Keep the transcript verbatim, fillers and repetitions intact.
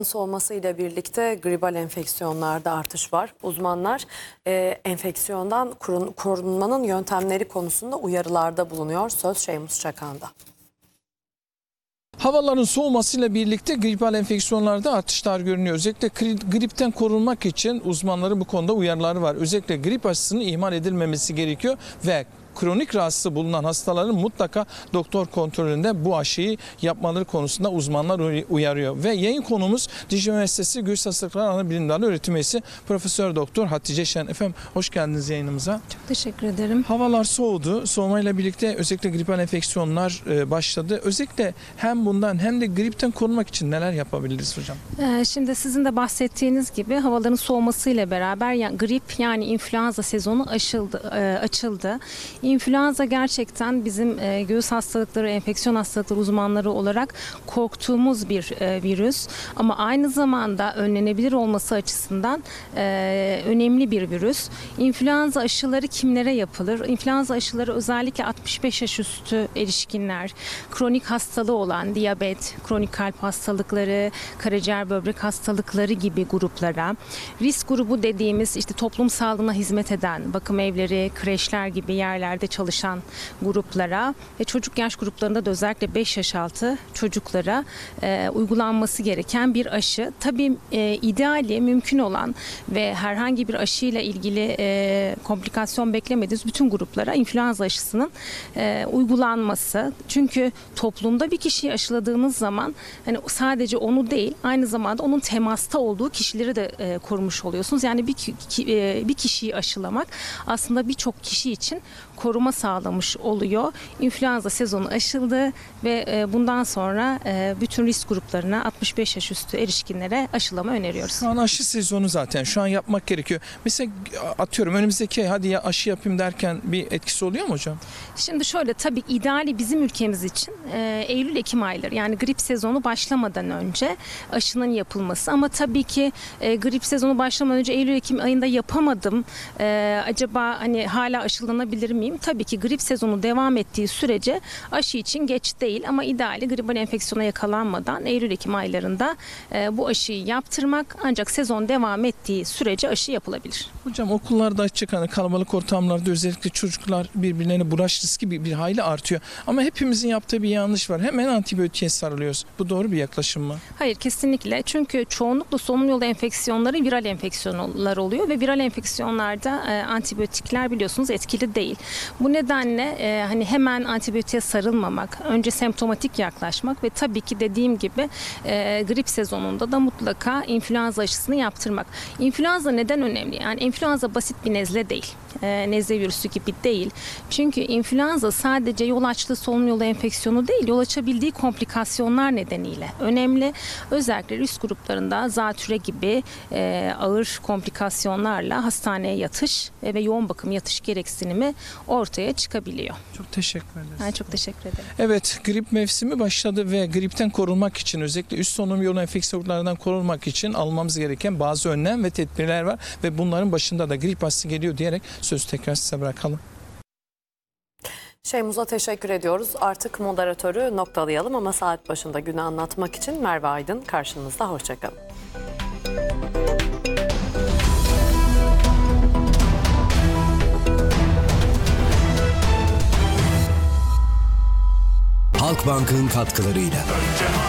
Soğuması ile birlikte gribal enfeksiyonlarda artış var. Uzmanlar e, enfeksiyondan korun, korunmanın yöntemleri konusunda uyarılarda bulunuyor. Söz Şeymus Çakan'da. Havaların soğumasıyla birlikte gribal enfeksiyonlarda artışlar görünüyor. Özellikle gripten korunmak için uzmanların bu konuda uyarıları var. Özellikle grip aşısının ihmal edilmemesi gerekiyor ve kronik rahatsızlığı bulunan hastaların mutlaka doktor kontrolünde bu aşıyı yapmaları konusunda uzmanlar uyarıyor. Ve yayın konumuz Dicle Üniversitesi Göğüs Hastalıkları Anabilim Dalı Öğretim Üyesi Profesör Doktor Hatice Şen. Efendim hoş geldiniz yayınımıza. Çok teşekkür ederim. Havalar soğudu. Soğumayla birlikte özellikle gripal enfeksiyonlar başladı. Özellikle hem bundan hem de gripten korunmak için neler yapabiliriz hocam? Ee, şimdi sizin de bahsettiğiniz gibi havaların soğumasıyla beraber yani grip yani influenza sezonu aşıldı, e, açıldı. İnfluenza gerçekten bizim e, göğüs hastalıkları, enfeksiyon hastalıkları uzmanları olarak korktuğumuz bir e, virüs. Ama aynı zamanda önlenebilir olması açısından e, önemli bir virüs. İnfluenza aşıları kimlere yapılır? İnfluenza aşıları özellikle altmış beş yaş üstü erişkinler, kronik hastalığı olan diyabet, kronik kalp hastalıkları, karaciğer böbrek hastalıkları gibi gruplara, risk grubu dediğimiz işte toplum sağlığına hizmet eden bakım evleri, kreşler gibi yerler çalışan gruplara ve çocuk yaş gruplarında da özellikle beş yaş altı çocuklara e, uygulanması gereken bir aşı. Tabii e, ideali mümkün olan ve herhangi bir aşıyla ilgili e, komplikasyon beklemediğimiz bütün gruplara influenza aşısının e, uygulanması. Çünkü toplumda bir kişiyi aşıladığınız zaman hani sadece onu değil aynı zamanda onun temasta olduğu kişileri de e, korumuş oluyorsunuz. Yani bir, ki, e, bir kişiyi aşılamak aslında birçok kişi için koruma sağlamış oluyor. İnfluenza sezonu aşıldı ve bundan sonra bütün risk gruplarına altmış beş yaş üstü erişkinlere aşılama öneriyoruz. Şu an aşı sezonu zaten. Şu an yapmak gerekiyor. Mesela atıyorum önümüzdeki ay hadi ya aşı yapayım derken bir etkisi oluyor mu hocam? Şimdi şöyle tabii ideali bizim ülkemiz için Eylül-Ekim ayları yani grip sezonu başlamadan önce aşının yapılması ama tabii ki grip sezonu başlamadan önce Eylül-Ekim ayında yapamadım. Acaba hani hala aşılanabilir miyim? Tabii ki grip sezonu devam ettiği sürece aşı için geç değil ama ideali gribal enfeksiyona yakalanmadan Eylül-Ekim aylarında e, bu aşıyı yaptırmak ancak sezon devam ettiği sürece aşı yapılabilir. Hocam okullarda açık hani kalabalık ortamlarda özellikle çocuklar birbirlerine bulaş riski bir, bir hayli artıyor. Ama hepimizin yaptığı bir yanlış var. Hemen antibiyotiğe sarılıyoruz. Bu doğru bir yaklaşım mı? Hayır kesinlikle. Çünkü çoğunlukla solunum yolu enfeksiyonları viral enfeksiyonlar oluyor ve viral enfeksiyonlarda e, antibiyotikler biliyorsunuz etkili değil. Bu nedenle e, hani hemen antibiyotiğe sarılmamak, önce semptomatik yaklaşmak ve tabii ki dediğim gibi e, grip sezonunda da mutlaka influenza aşısını yaptırmak. İnfluenza neden önemli? Yani influenza basit bir nezle değil. E, nezle virüsü gibi değil. Çünkü influenza sadece yol açtığı solunum yolu enfeksiyonu değil, yol açabildiği komplikasyonlar nedeniyle önemli. Özellikle risk gruplarında zatüre gibi e, ağır komplikasyonlarla hastaneye yatış ve yoğun bakım yatış gereksinimi ortaya çıkabiliyor. Çok teşekkür ederiz. Ben çok teşekkür ederim. Evet, grip mevsimi başladı ve gripten korunmak için özellikle üst solunum yolu enfeksiyonlarından korunmak için almamız gereken bazı önlem ve tedbirler var ve bunların başında da grip aşısı geliyor diyerek sözü tekrar size bırakalım. Şeymus'a teşekkür ediyoruz. Artık moderatörü noktalayalım ama saat başında günü anlatmak için Merve Aydın karşınızda. Hoşçakalın. Halkbank'ın katkılarıyla.